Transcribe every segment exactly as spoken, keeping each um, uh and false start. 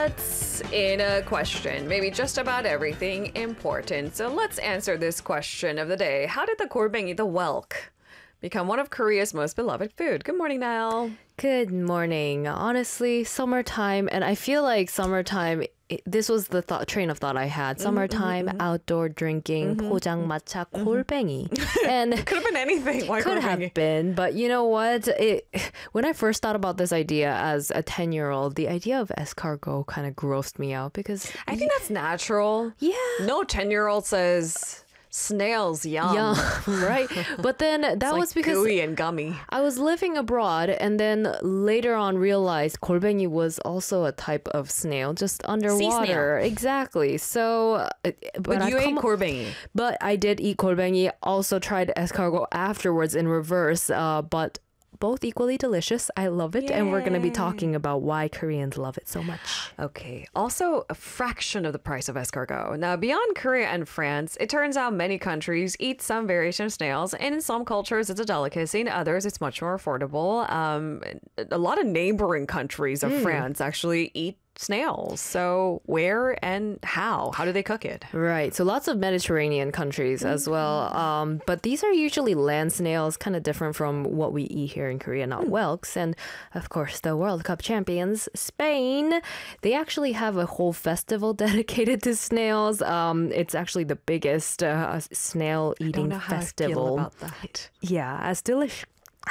What's in a question? Maybe just about everything important. So let's answer this question of the day. How did the 골뱅이, the whelk, become one of Korea's most beloved food? Good morning, Niall. Good morning. Honestly, summertime, and I feel like summertime, it- this was the thought, train of thought I had. Summertime, mm-hmm. outdoor drinking, 포장마차, 골뱅이. And Could have been anything. Why could 골뱅이? have been, but you know what? It, when I first thought about this idea as a ten-year-old, the idea of escargot kind of grossed me out because I think that's natural. yeah. No ten-year-old says snails, yum. Yeah, right. But then that It's was like because gooey and gummy. I was living abroad and then later on realized 골뱅이 was also a type of snail, just underwater. Exactly. So, uh, but, But I you ate come- 골뱅이. But I did eat 골뱅이. Also tried escargot afterwards in reverse. Uh, but both equally delicious. I love it, and we're going to be Yay. talking about why Koreans love it so much. Okay. Also, a fraction of the price of escargot. Now, beyond Korea and France, it turns out many countries eat some variation of snails, and in some cultures, it's a delicacy. In others, it's much more affordable. Um, a lot of neighboring countries of France actually eat snails. So, where and how? How do they cook it? Right. So lots of Mediterranean countries as well. Um, but these are usually land snails, kind of different from what we eat here in Korea, not whelks. And of course, the World Cup champions, Spain, they actually have a whole festival dedicated to snails. Um, it's actually the biggest uh, snail I don't eating know how I festival. feel about that. Yeah, as delicious.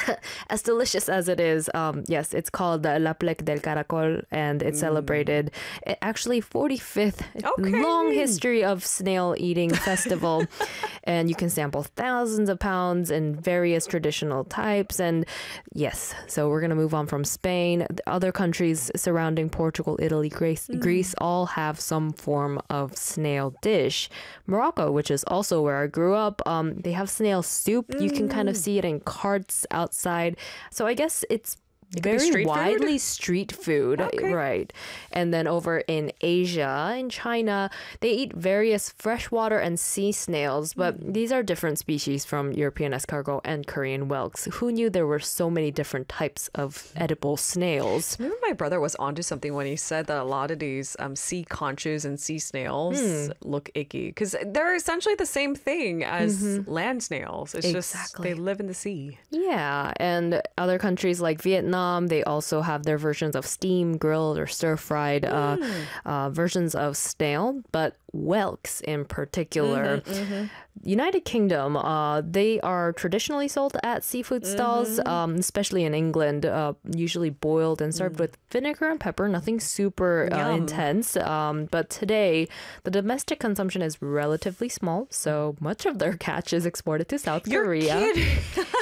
As delicious as it is, um, yes, it's called the La Plec del Caracol, and it's celebrated eh, actually forty-fifth Okay. long history of snail eating festival, and you can sample thousands of pounds in various traditional types. And yes, so we're gonna move on from Spain. The other countries surrounding Portugal, Italy, Greece, Greece all have some form of snail dish. Morocco, which is also where I grew up, um, they have snail soup. You can kind of see it in carts outside. So I guess it's be very street food? widely street food, Okay. right? And then over in Asia, in China, they eat various freshwater and sea snails, but Hmm. these are different species from European escargot and Korean whelks. Who knew there were so many different types of edible snails? Remember, my brother was onto something when he said that a lot of these um, sea conchs and sea snails look icky because they're essentially the same thing as land snails. It's just Exactly. they live in the sea. Yeah, and other countries like Vietnam, they also have their versions of steam, grilled, or stir-fried uh, uh, versions of snail, but whelks in particular. United Kingdom, uh, they are traditionally sold at seafood stalls, um, especially in England, uh, usually boiled and served with vinegar and pepper, nothing super uh, Yum. intense. Um, but today, the domestic consumption is relatively small, so much of their catch is exported to South You're Korea. kidding.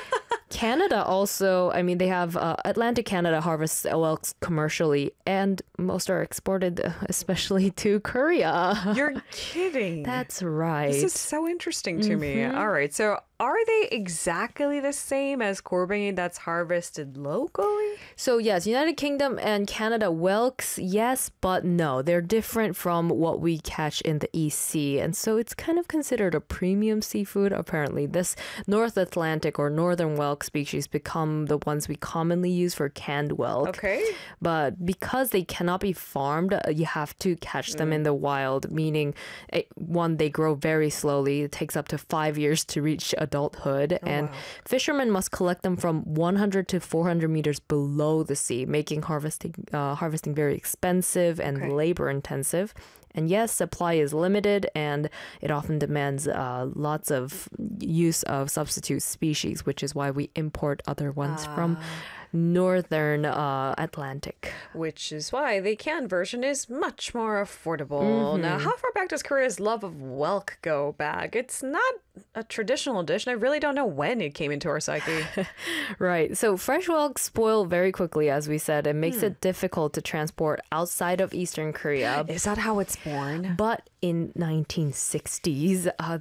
Canada also, I mean, they have uh, Atlantic Canada harvests whelks commercially, and most are exported, uh, especially to Korea. You're kidding. That's right. This is so interesting to me. All right. So are they exactly the same as 골뱅이 that's harvested locally? So yes, United Kingdom and Canada whelks, yes, but no. They're different from what we catch in the East Sea. And so it's kind of considered a premium seafood, apparently. This North Atlantic or northern whelk species become the ones we commonly use for canned whelk. Okay. But because they cannot be farmed, uh, you have to catch them in the wild, meaning eh, one, they grow very slowly. It takes up to five years to reach adulthood. and wow. fishermen must collect them from one hundred to four hundred meters below the sea, making harvesting uh, harvesting very expensive and Okay. labor intensive. And yes, supply is limited, and it often demands uh, lots of use of substitute species, which is why we import other ones from northern uh, Atlantic. Which is why the canned version is much more affordable. Now, how far back does Korea's love of whelk go back? It's not a traditional dish, and I really don't know when it came into our psyche. Right. So fresh whelks spoil very quickly, as we said. It makes it difficult to transport outside of Eastern Korea. Is that how it's born? But in nineteen sixties, uh,